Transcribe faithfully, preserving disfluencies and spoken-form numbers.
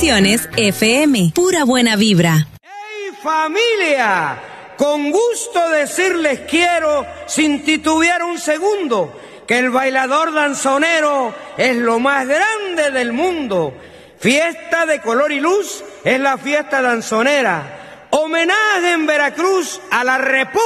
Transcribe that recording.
Estaciones F M. Pura buena vibra. ¡Hey, familia! Con gusto decirles quiero, sin titubear un segundo, que el bailador danzonero es lo más grande del mundo. Fiesta de color y luz es la fiesta danzonera. Homenaje en Veracruz a la República.